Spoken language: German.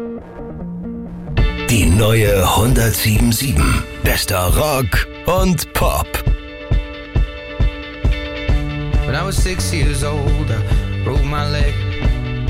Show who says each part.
Speaker 1: Die neue 107.7. Bester Rock und Pop.
Speaker 2: When I was 6 years old, I broke my leg.